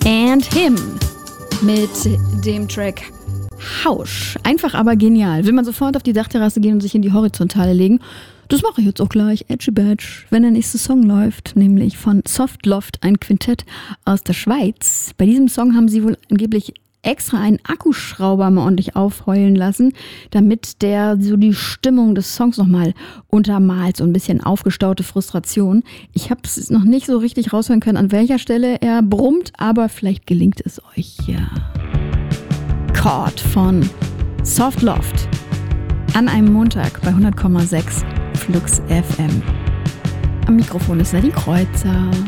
and Him mit dem Track Hausch. Einfach aber genial. Will man sofort auf die Dachterrasse gehen und sich in die Horizontale legen? Das mache ich jetzt auch gleich, Edgy Badge, wenn der nächste Song läuft, nämlich von Softloft, ein Quintett aus der Schweiz. Bei diesem Song haben sie wohl angeblich extra einen Akkuschrauber mal ordentlich aufheulen lassen, damit der so die Stimmung des Songs nochmal untermalt, so ein bisschen aufgestaute Frustration. Ich habe es noch nicht so richtig raushören können, an welcher Stelle er brummt, aber vielleicht gelingt es euch ja. Chord von Softloft an einem Montag bei 100,6 Flux FM. Am Mikrofon ist Nadine Kreuzer.